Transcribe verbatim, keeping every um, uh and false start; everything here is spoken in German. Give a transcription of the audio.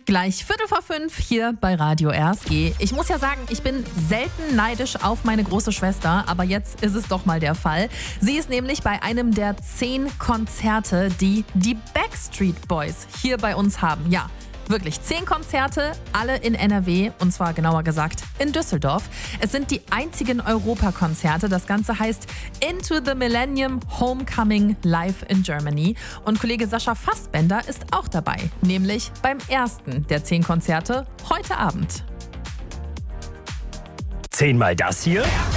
Gleich Viertel vor fünf hier bei Radio R S G. Ich muss ja sagen, ich bin selten neidisch auf meine große Schwester, aber jetzt ist es doch mal der Fall. Sie ist nämlich bei einem der zehn Konzerte, die die Backstreet Boys hier bei uns haben. Ja, wirklich zehn Konzerte, alle in N R W und zwar genauer gesagt in Düsseldorf. Es sind die einzigen Europakonzerte. Das Ganze heißt Into the Millennium Homecoming Live in Germany. Und Kollege Sascha Fassbender ist auch dabei, nämlich beim ersten der zehn Konzerte heute Abend. Zehnmal das hier